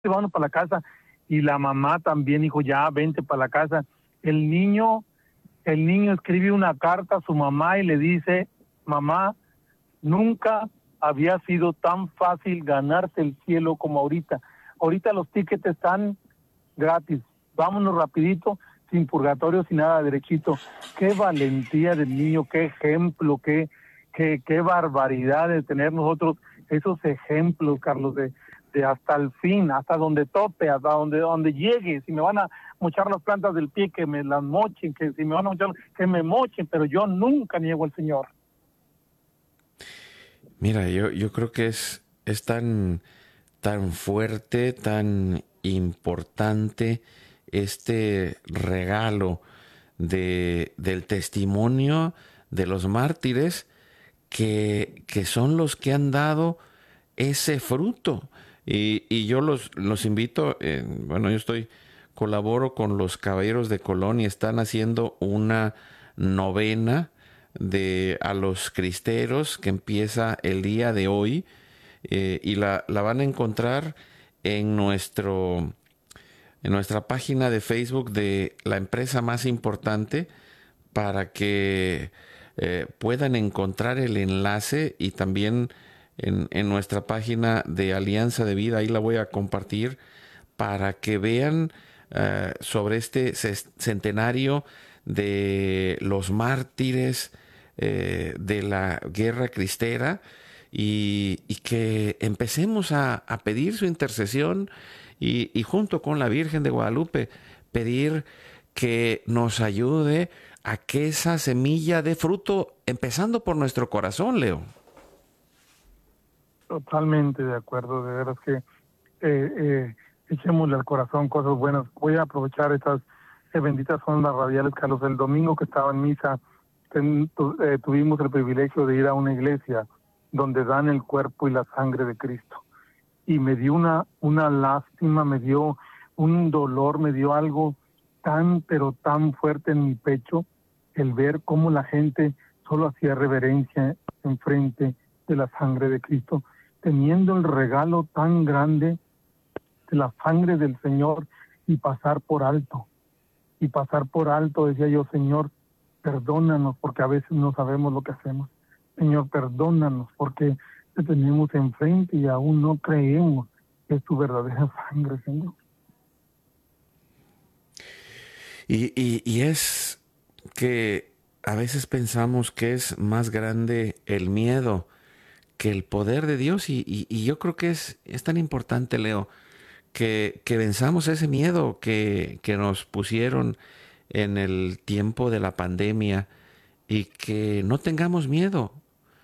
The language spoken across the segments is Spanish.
vámonos para la casa. Y la mamá también dijo, ya, vente para la casa. El niño, el niño escribe una carta a su mamá y le dice, mamá, nunca había sido tan fácil ganarse el cielo como ahorita. Ahorita los tickets están gratis. Vámonos rapidito, sin purgatorio, sin nada, derechito. Qué valentía del niño, qué ejemplo, qué barbaridad de tener nosotros esos ejemplos, Carlos, de hasta el fin, hasta donde tope, hasta donde llegue. Si me van a mochar las plantas del pie, que me las mochen, que si me van a mochar, que me mochen, pero yo nunca niego al Señor. Mira, yo creo que es tan fuerte, tan importante este regalo del testimonio de los mártires que son los que han dado ese fruto. Y yo los invito, bueno, colaboro con los Caballeros de Colón y están haciendo una novena a los cristeros que empieza el día de hoy, y la van a encontrar en en nuestra página de Facebook de la empresa más importante, para que puedan encontrar el enlace, y también en nuestra página de Alianza de Vida, ahí la voy a compartir para que vean sobre este centenario de los mártires de la guerra cristera, y que empecemos a pedir su intercesión, y junto con la Virgen de Guadalupe pedir que nos ayude a que esa semilla dé fruto, empezando por nuestro corazón, Leo. Totalmente de acuerdo, de veras que echémosle al corazón cosas buenas. Voy a aprovechar estas benditas ondas radiales, Carlos. El domingo que estaba en misa, tuvimos el privilegio de ir a una iglesia donde dan el cuerpo y la sangre de Cristo. Y me dio una lástima, me dio un dolor, me dio algo tan, pero tan fuerte en mi pecho, el ver cómo la gente solo hacía reverencia enfrente de la sangre de Cristo, teniendo el regalo tan grande de la sangre del Señor, y pasar por alto, decía yo, Señor, perdónanos, porque a veces no sabemos lo que hacemos. Señor, perdónanos, porque te tenemos enfrente y aún no creemos que es tu verdadera sangre, Señor. Y es que a veces pensamos que es más grande el miedo que el poder de Dios, y yo creo que es tan importante, Leo, que venzamos ese miedo que nos pusieron en el tiempo de la pandemia, y que no tengamos miedo,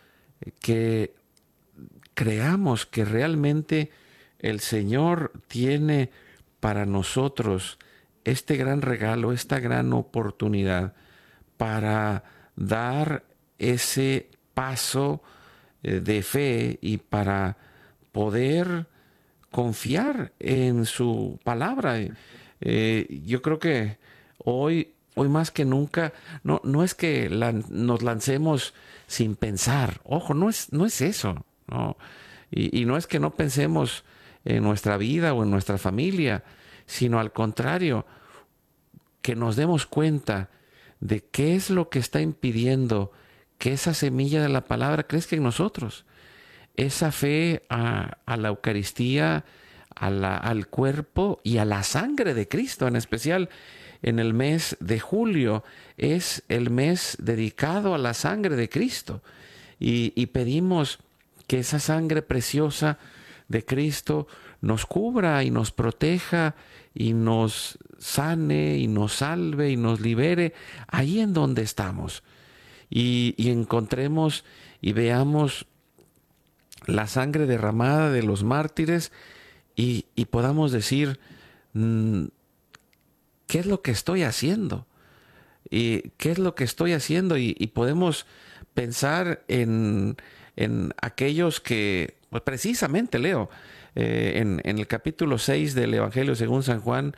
que creamos que realmente el Señor tiene para nosotros este gran regalo, esta gran oportunidad para dar ese paso de fe, y para poder confiar en su palabra. Yo creo que hoy más que nunca, no es que nos lancemos sin pensar. Ojo, no es eso, ¿no? Y no es que no pensemos en nuestra vida o en nuestra familia, sino al contrario, que nos demos cuenta de qué es lo que está impidiendo que esa semilla de la palabra crezca en nosotros. Esa fe a la Eucaristía, al cuerpo y a la sangre de Cristo. En especial en el mes de julio es el mes dedicado a la sangre de Cristo, y pedimos que esa sangre preciosa de Cristo nos cubra y nos proteja y nos sane y nos salve y nos libere ahí en donde estamos, y encontremos y veamos la sangre derramada de los mártires, y podamos decir, ¿qué es lo que estoy haciendo? ¿Y qué es lo que estoy haciendo? Y podemos pensar en aquellos que, pues precisamente, Leo, en el capítulo 6 del Evangelio según San Juan,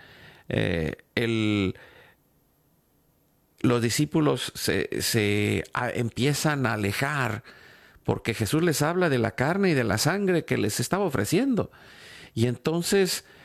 los discípulos se empiezan a alejar, porque Jesús les habla de la carne y de la sangre que les estaba ofreciendo. Y entonces